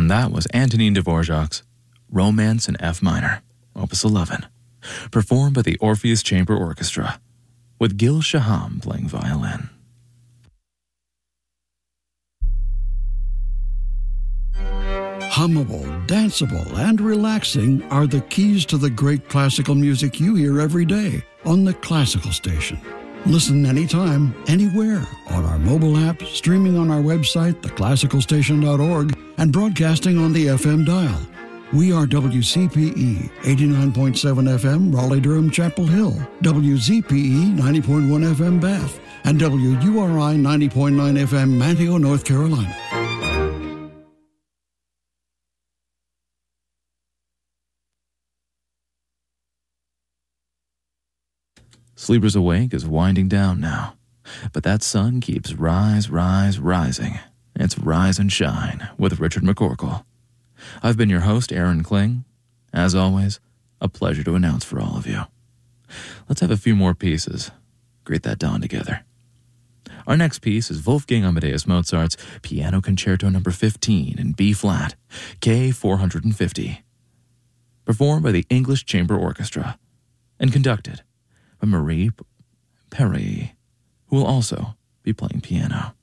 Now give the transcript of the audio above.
And that was Antonin Dvorak's Romance in F minor, Opus 11, performed by the Orpheus Chamber Orchestra, with Gil Shaham playing violin. Hummable, danceable, and relaxing are the keys to the great classical music you hear every day on the Classical Station. Listen anytime, anywhere, on our mobile app, streaming on our website, theclassicalstation.org, and broadcasting on the FM dial. We are WCPE 89.7 FM, Raleigh-Durham, Chapel Hill, WZPE 90.1 FM, Bath, and WURI 90.9 FM, Manteo, North Carolina. Sleepers Awake is winding down now, but that sun keeps rising. It's Rise and Shine with Richard McCorkle. I've been your host, Aaron Kling. As always, a pleasure to announce for all of you. Let's have a few more pieces. Greet that dawn together. Our next piece is Wolfgang Amadeus Mozart's Piano Concerto No. 15 in B-flat, K450, performed by the English Chamber Orchestra and conducted by Marie Perry, who will also be playing piano.